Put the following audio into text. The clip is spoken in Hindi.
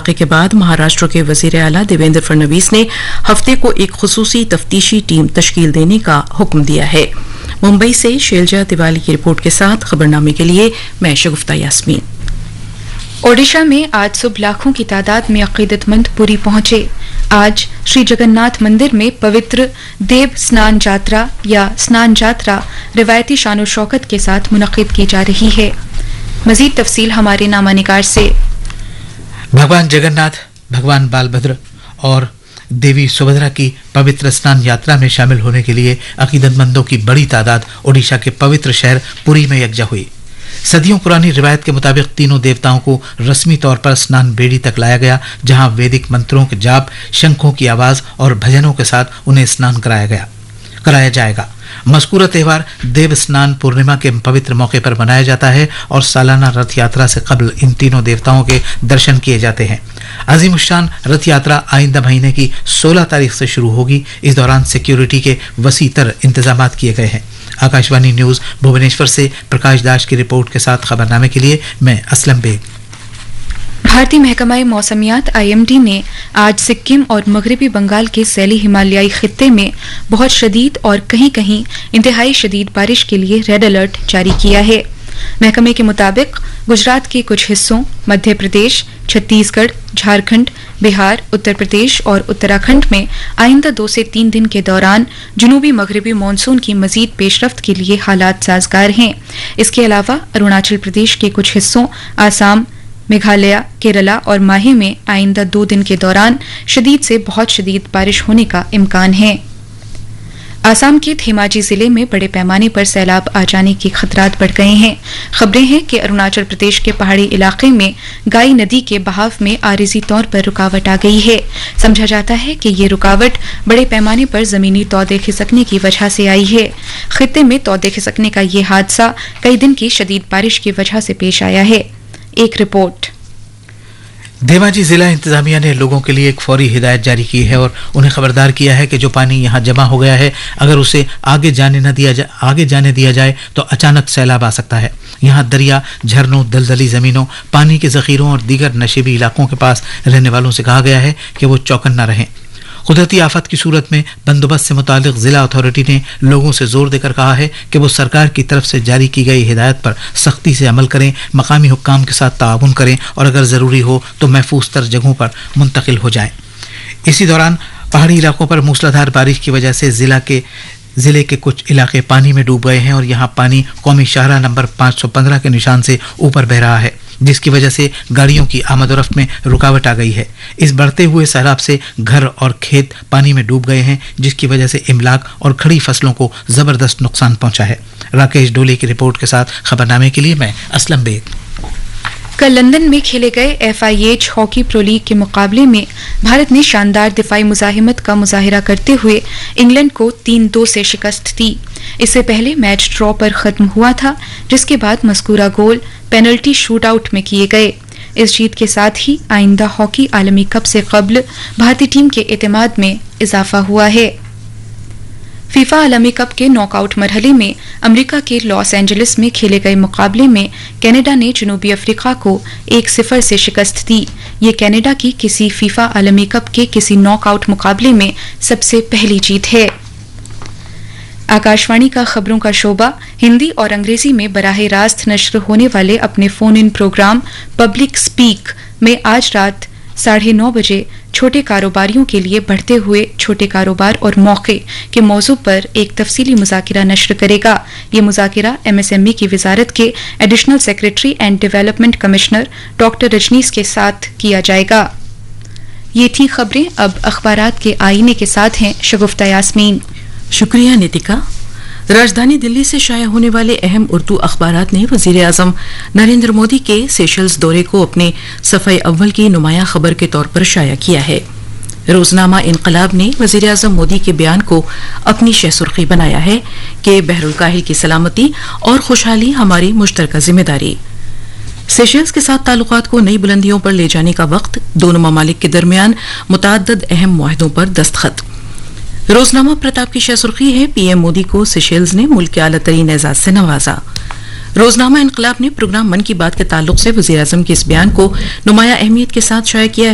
वाक़े के बाद महाराष्ट्र के वज़ीर आला देवेंद्र फडणवीस ने हफ्ते को एक खुसूसी तफ्तीशी टीम तश्कील देने का हुक्म दिया है। मुंबई से शैलजा तिवारी की रिपोर्ट के साथ खबरनामे के लिए मैं शगुफ्ता यास्मीन। ओडिशा में आज सुबह लाखों की तादाद में अकीदतमंद पुरी पहुंचे। आज श्री जगन्नाथ मंदिर में पवित्र देव स्नान यात्रा या स्नान यात्रा रिवायती शानो शौकत के साथ मुनक्किद की जा रही है। मजीद तफसील हमारे नामानिगार से। भगवान जगन्नाथ, भगवान बालभद्र और देवी सुभद्रा की पवित्र स्नान यात्रा में शामिल होने के लिए अकीदतमंदों की बड़ी तादाद ओडिशा के पवित्र शहर पुरी में यकजा हुई। सदियों पुरानी रिवायत के मुताबिक तीनों देवताओं को रस्मी तौर पर स्नान बेड़ी तक लाया गया, जहां वैदिक मंत्रों के जाप, शंखों की आवाज और भजनों के साथ उन्हें स्नान कराया जाएगा। मज़कूरा त्यौहार देव स्नान पूर्णिमा के पवित्र मौके पर मनाया जाता है और सालाना रथ यात्रा से कबल इन तीनों देवताओं के दर्शन किए जाते हैं। अजीमुशान रथ यात्रा आइंदा महीने की 16 तारीख से शुरू होगी। इस दौरान सिक्योरिटी के वसी तर इंतजाम किए गए हैं। आकाशवाणी न्यूज भुवनेश्वर से प्रकाश दास की रिपोर्ट के साथ खबरनामे के लिए मैं असलम बेग। भारतीय महकमा मौसमियात IMD ने आज सिक्किम और मगरबी बंगाल के सैली हिमालयाई खित्ते में बहुत शदीद और कहीं कहीं इंतहाई शदीद बारिश के लिए रेड अलर्ट जारी किया है। महकमे के मुताबिक गुजरात के कुछ हिस्सों, मध्य प्रदेश, छत्तीसगढ़, झारखंड, बिहार, उत्तर प्रदेश और उत्तराखंड में आइंदा 2 से 3 दिन के दौरान जुनूबी मगरबी मानसून की मजीद पेशरफ्त के लिए हालात साजगार हैं। इसके अलावा अरुणाचल प्रदेश के कुछ हिस्सों, आसाम, मेघालय, केरला और माहे में आइंदा 2 दिन के दौरान शदीद से बहुत शदीद बारिश होने का इम्कान है। आसाम के धेमाजी जिले में बड़े पैमाने पर सैलाब आ जाने के खतरात बढ़ गए हैं। खबरें हैं कि अरुणाचल प्रदेश के पहाड़ी इलाके में गाई नदी के बहाव में आरिजी तौर पर रुकावट आ गई है। समझा जाता है कि ये रुकावट बड़े पैमाने पर जमीनी तौदे खिसकने की वजह से आई है। खित्ते में तौदे खिसकने का ये हादसा कई दिन की शदीद बारिश की वजह से पेश आया है। एक रिपोर्ट। धेमाजी जिला इंतजामिया ने लोगों के लिए एक फौरी हिदायत जारी की है और उन्हें खबरदार किया है कि जो पानी यहां जमा हो गया है, अगर उसे आगे जाने दिया जाए तो अचानक सैलाब आ सकता है। यहां दरिया, झरनों, दलदली जमीनों, पानी के जखीरों और दीगर नशीबी इलाकों के पास रहने वालों से कहा गया है कि वो चौकन्ना रहें। कुदरती आफत की सूरत में बंदोबस्त से मुतालिक जिला अथॉरिटी ने लोगों से जोर देकर कहा है कि वो सरकार की तरफ से जारी की गई हिदायत पर सख्ती से अमल करें, मकामी हुक्काम के साथ ताउन करें और अगर ज़रूरी हो तो महफूज तर जगहों पर मुंतकिल हो जाएं। इसी दौरान पहाड़ी इलाकों पर मूसलाधार बारिश की वजह से जिले के कुछ इलाके पानी में डूब गए हैं और यहाँ पानी कौमी शाहराह नंबर 515 के निशान से ऊपर बह रहा है, जिसकी वजह से गाड़ियों की आमदोरफ्त में रुकावट आ गई है। इस बढ़ते हुए सैलाब से घर और खेत पानी में डूब गए हैं, जिसकी वजह से इमलाक और खड़ी फसलों को जबरदस्त नुकसान पहुंचा है। राकेश डोले की रिपोर्ट के साथ खबरनामे के लिए मैं असलम बेग। कल लंदन में खेले गए FIH हॉकी प्रो लीग के मुकाबले में भारत ने शानदार दिफाई मुजाहिमत का मुजाहिरा करते हुए इंग्लैंड को 3-2 से शिकस्त दी। इससे पहले मैच ड्रॉ पर खत्म हुआ था, जिसके बाद मज़कूरा गोल पेनल्टी शूट आउट में किए गए। इस जीत के साथ ही आइंदा हॉकी आलमी कप से कबल भारतीय टीम के एतमाद में इजाफा हुआ है। फीफा आलमी कप के नॉकआउट मरहले में अमेरिका के लॉस एंजलिस में खेले गए मुकाबले में कनाडा ने जनूबी अफ्रीका को 1-0 से शिकस्त दी। ये कनाडा की किसी फीफा आलमी कप के किसी नॉकआउट मुकाबले में सबसे पहली जीत है। आकाशवाणी का खबरों का शोबा हिंदी और अंग्रेजी में बराह रास्त नश्र होने वाले अपने phone in programme public speak में आज रात 9:30 बजे छोटे कारोबारियों के लिए बढ़ते हुए छोटे कारोबार और मौके के मौजू पर एक तफसीली मुज़ाकिरा नश्र करेगा। ये मुज़ाकिरा MSME की वजारत के additional secretary and development commissioner doctor Rajneesh के साथ किया जाएगा। ये थी खबरें। अब अखबारात के आईने के साथ हैं शगुफ्ता यास्मीन। शुक्रिया नितिका। राजधानी दिल्ली से शाया होने वाले अहम उर्दू अखबारात ने वजीर आजम नरेंद्र मोदी के सेशल्स दौरे को अपने सफ़े अव्वल की नुमाया खबर के तौर पर शाया किया है। रोजनामा इनकलाब ने वजीर आजम मोदी के बयान को अपनी शहसुर्खी बनाया है कि बहरुल काहिल की सलामती और खुशहाली हमारी मुश्तरका जिम्मेदारी। सेशल्स के साथ ताल्लुकात को नई बुलंदियों पर ले जाने का वक्त, दोनों ममालिक के दरमियान मुतअद्दिद अहम मुआहदों पर दस्तखत। रोजनामा प्रताप की शहसुर्खी है, PM मोदी को सेशल्स ने मुल्क के आला तरीन एजाज से नवाजा। रोजनामा इनकलाब ने प्रोग्राम मन की बात के ताल्लुक से वजीर आजम के इस बयान को नुमाया अहमियत के साथ शाया किया